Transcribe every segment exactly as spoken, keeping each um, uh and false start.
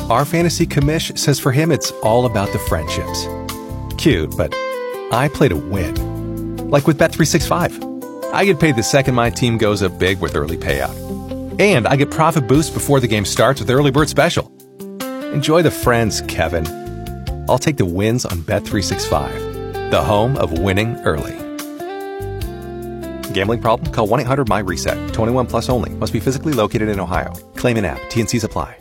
Our fantasy commish says for him it's all about the friendships. Cute, but I play to win. Like with Bet three sixty-five. I get paid the second my team goes up big with early payout. And I get profit boosts before the game starts with Early Bird Special. Enjoy the friends, Kevin. I'll take the wins on Bet three sixty-five, the home of winning early. Gambling problem? Call one eight hundred M Y reset. twenty-one plus only. Must be physically located in Ohio. Claim in app. T and C's apply.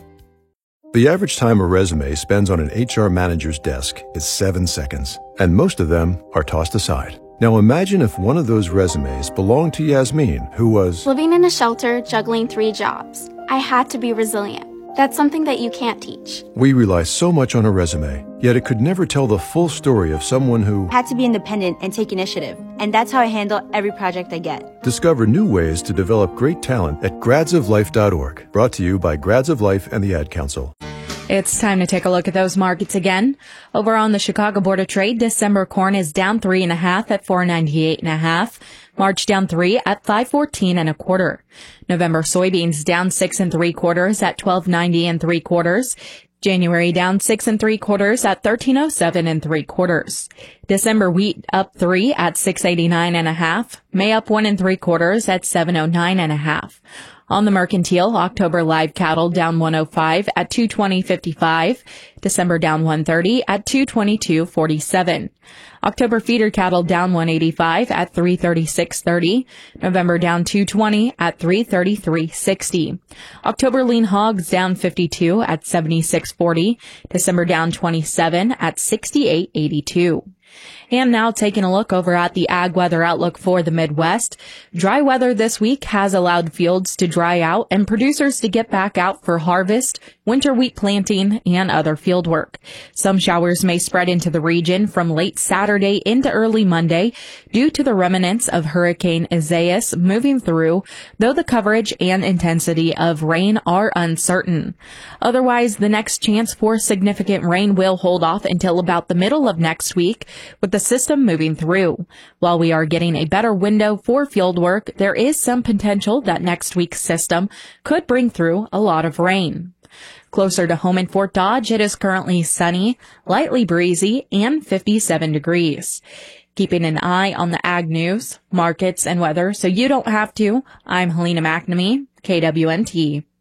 The average time a resume spends on an H R manager's desk is seven seconds, and most of them are tossed aside. Now imagine if one of those resumes belonged to Yasmin, who was living in a shelter, juggling three jobs. I had to be resilient. That's something that you can't teach. We rely so much on a resume, yet it could never tell the full story of someone who had to be independent and take initiative. And that's how I handle every project I get. Discover new ways to develop great talent at grads of life dot org. Brought to you by Grads of Life and the Ad Council. It's time to take a look at those markets again. Over on the Chicago Board of Trade, December corn is down three and a half at four ninety-eight and a half. March down three at five fourteen and a quarter. November soybeans down six and three quarters at twelve ninety and three quarters. January down six and three quarters at thirteen oh seven and three quarters. December wheat up three at six eighty-nine and a half. May up one and three quarters at seven oh nine and a half. On the mercantile, October live cattle down one oh five at two twenty fifty-five. December down one thirty at two twenty-two forty-seven. October feeder cattle down one eighty-five at three thirty-six thirty. November down two twenty at three thirty-three sixty. October lean hogs down fifty-two at seventy-six forty. December down twenty-seven at sixty-eight eighty-two. And now taking a look over at the ag weather outlook for the Midwest. Dry weather this week has allowed fields to dry out and producers to get back out for harvest, winter wheat planting, and other field work. Some showers may spread into the region from late Saturday into early Monday due to the remnants of Hurricane Isaias moving through, though the coverage and intensity of rain are uncertain. Otherwise, the next chance for significant rain will hold off until about the middle of next week, with the system moving through. While we are getting a better window for field work, there is some potential that next week's system could bring through a lot of rain. Closer to home in Fort Dodge, it is currently sunny, lightly breezy, and fifty-seven degrees. Keeping an eye on the ag news, markets, and weather so you don't have to, I'm Helena McNamee, K W N T.